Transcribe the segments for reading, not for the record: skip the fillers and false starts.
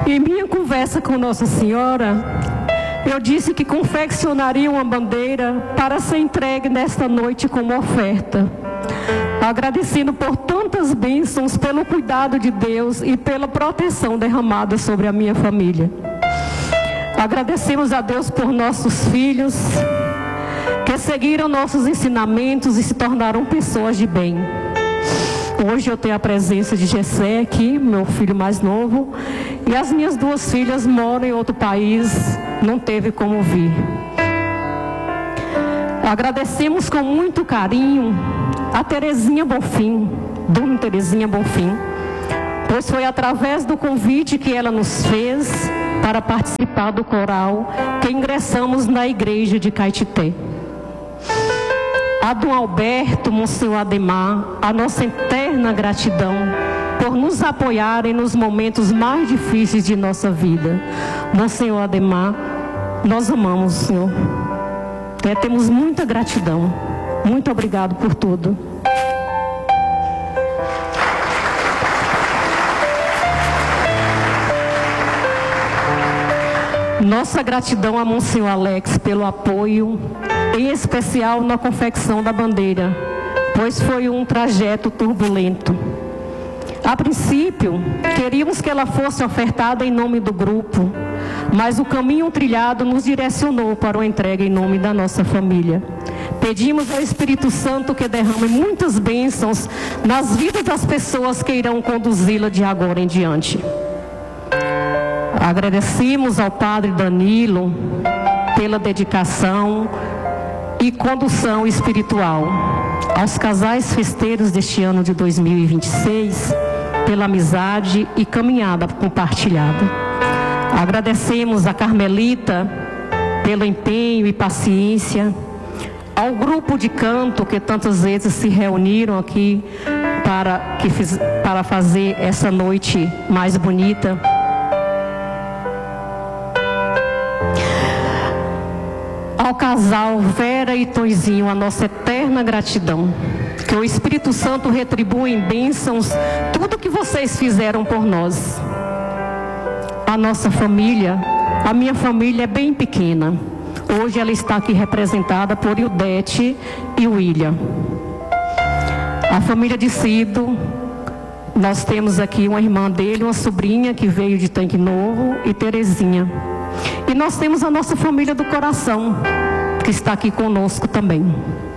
Em minha conversa com Nossa Senhora, eu disse que confeccionaria uma bandeira para ser entregue nesta noite como oferta, agradecendo por tantas bênçãos, pelo cuidado de Deus e pela proteção derramada sobre a minha família. Agradecemos a Deus por nossos filhos, que seguiram nossos ensinamentos e se tornaram pessoas de bem. Hoje eu tenho a presença de Gessé aqui, meu filho mais novo, e as minhas duas filhas moram em outro país, não teve como vir. Agradecemos com muito carinho a Terezinha Bonfim, Dona Terezinha Bonfim, pois foi através do convite que ela nos fez para participar do coral que ingressamos na igreja de Caetité. A Dom Alberto, Monsenhor Ademar, a nossa eterna gratidão por nos apoiarem nos momentos mais difíceis de nossa vida. Monsenhor Ademar, nós amamos o Senhor. Temos muita gratidão. Muito obrigado por tudo. Nossa gratidão a Monsenhor Alex pelo apoio, em especial na confecção da bandeira, pois foi um trajeto turbulento. A princípio, queríamos que ela fosse ofertada em nome do grupo, mas o caminho trilhado nos direcionou para uma entrega em nome da nossa família. Pedimos ao Espírito Santo que derrame muitas bênçãos nas vidas das pessoas que irão conduzi-la de agora em diante. Agradecemos ao Padre Danilo pela dedicação e condução espiritual, aos casais festeiros deste ano de 2026, pela amizade e caminhada compartilhada. Agradecemos a Carmelita pelo empenho e paciência, ao grupo de canto que tantas vezes se reuniram aqui para fazer essa noite mais bonita. Ao casal Vera e Tonzinho, a nossa eterna gratidão. Que o Espírito Santo retribua em bênçãos tudo que vocês fizeram por nós. A nossa família, a minha família é bem pequena. Hoje ela está aqui representada por Ildete e William. A família de Cido, nós temos aqui uma irmã dele, uma sobrinha que veio de Tanque Novo, e Terezinha. E nós temos a nossa família do coração, que está aqui conosco também.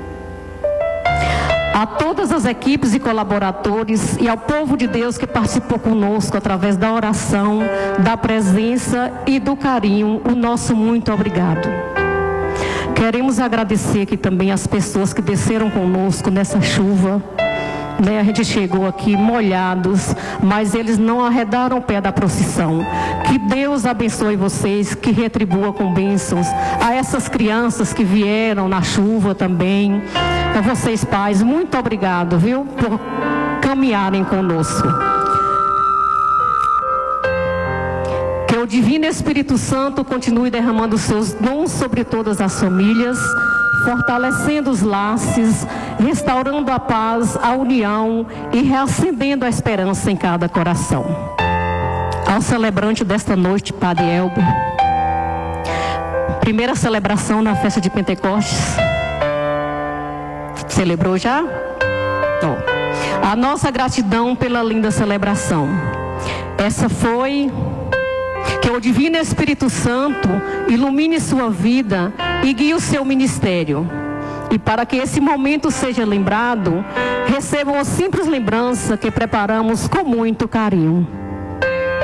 A todas as equipes e colaboradores e ao povo de Deus que participou conosco através da oração, da presença e do carinho, o nosso muito obrigado. Queremos agradecer aqui também as pessoas que desceram conosco nessa chuva. A gente chegou aqui molhados, mas eles não arredaram o pé da procissão. Que Deus abençoe vocês, que retribua com bênçãos a essas crianças que vieram na chuva também. A vocês, pais, muito obrigado, viu, por caminharem conosco. Que o Divino Espírito Santo continue derramando seus dons sobre todas as famílias, fortalecendo os laços, restaurando a paz, a união e reacendendo a esperança em cada coração. Ao celebrante desta noite, Padre Elber, primeira celebração na festa de Pentecostes. Celebrou já? A nossa gratidão pela linda celebração. Essa foi... Que o Divino Espírito Santo ilumine sua vida e guie o seu ministério. E para que esse momento seja lembrado, recebam a simples lembrança que preparamos com muito carinho.